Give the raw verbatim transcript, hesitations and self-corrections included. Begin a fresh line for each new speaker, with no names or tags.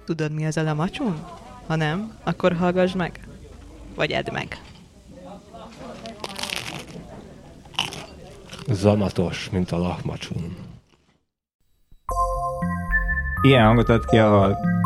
Tudod, mi az a lamacsun? Ha nem, akkor hallgass meg. Vagy edd meg.
Zamatos, mint a lahmacsun.
Ilyen hangot ad ki, ahol